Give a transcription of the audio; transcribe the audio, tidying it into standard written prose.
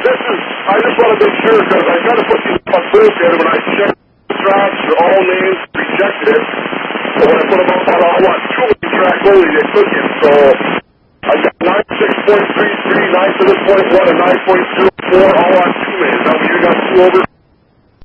I just want to make sure, because I got to put these on bullshit, when I check the tracks, all names rejected it. So when I put them up on, I want two track only, they took it. So I got 96.33, 9 to this point, 1, and 9.04, all on 2 lanes. Now you got 2 over.